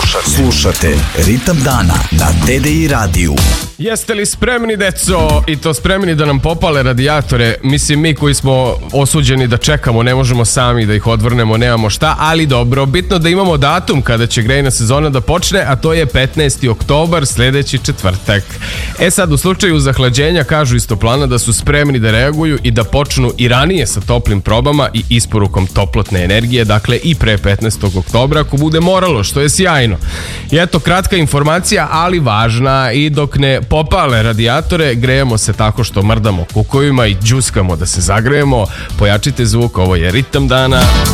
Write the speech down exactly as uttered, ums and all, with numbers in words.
Slušate, slušate Ritam dana na D D I radiju. Jeste li spremni, deco, i to spremni da nam popale radijatore? Mislim, mi koji smo osuđeni da čekamo, ne možemo sami da ih odvrnemo, nemamo šta, ali dobro, bitno da imamo datum kada će grejna sezona da počne, a to je petnaesti oktobar, sledeći četvrtak. E sad, u slučaju zahlađenja, kažu iz toplana da su spremni da reaguju i da počnu i ranije sa toplim probama i isporukom toplotne energije, dakle i pre petnaestog oktobra ako bude moralo, što je sjajno. I eto, kratka informacija, ali važna, i dok ne popale radijatore, grejemo se tako što mrdamo kukovima i džuskamo da se zagrejemo. Pojačite zvuk, ovo je Ritam dana.